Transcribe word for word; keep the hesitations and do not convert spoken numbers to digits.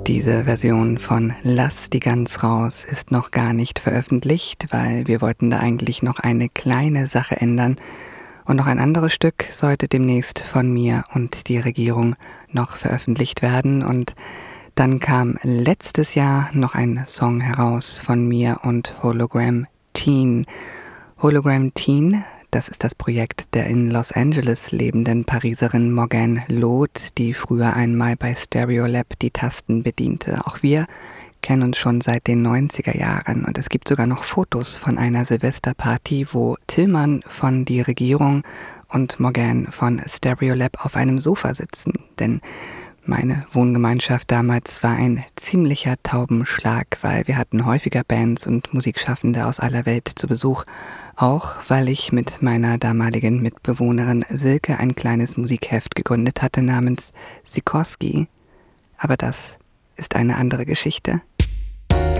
Diese Version von Lass die Gans raus ist noch gar nicht veröffentlicht, weil wir wollten da eigentlich noch eine kleine Sache ändern. Und noch ein anderes Stück sollte demnächst von mir und die Regierung noch veröffentlicht werden. Und dann kam letztes Jahr noch ein Song heraus von mir und Hologram Teen. Hologram Teen, das ist das Projekt der in Los Angeles lebenden Pariserin Morgane Loth, die früher einmal bei Stereolab die Tasten bediente. Auch wir kennen uns schon seit den neunziger Jahren und es gibt sogar noch Fotos von einer Silvesterparty, wo Tillmann von Die Regierung und Morgane von Stereolab auf einem Sofa sitzen. Denn meine Wohngemeinschaft damals war ein ziemlicher Taubenschlag, weil wir hatten häufiger Bands und Musikschaffende aus aller Welt zu Besuch, auch weil ich mit meiner damaligen Mitbewohnerin Silke ein kleines Musikheft gegründet hatte namens Sikorski. Aber das ist eine andere Geschichte.